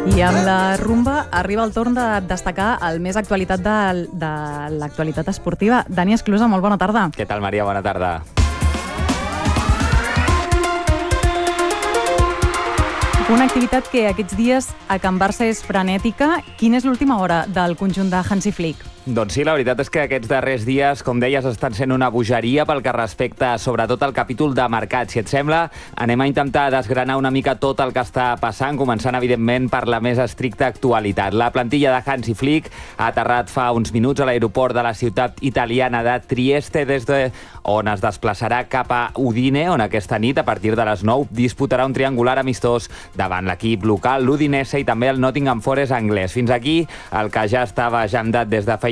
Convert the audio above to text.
I amb la rumba arriba el torn de destacar el més actualitat de l'actualitat esportiva. Dani Esclusa, molt bona tarda. Què tal, Maria? Bona tarda. Una activitat que aquests dies a Can Barça és frenètica. Quina és l'última hora del conjunt de Hansi Flick? Doncs sí, la veritat és que aquests darrers dies, com deies, estan sent una bogeria pel que respecta sobretot al capítol de mercat. Si et sembla, anem a intentar desgranar una mica tot el que està passant, començant, evidentment, per la més estricta actualitat. La plantilla de Hansi Flick ha aterrat fa uns minuts a l'aeroport de la ciutat italiana de Trieste, des on es desplaçarà cap a Udine, on aquesta nit, a partir de les 9, disputarà un triangular amistós davant l'equip local, l'Udinese, i també el Nottingham Forest anglès. Fins aquí el que ja estava agendat des de feia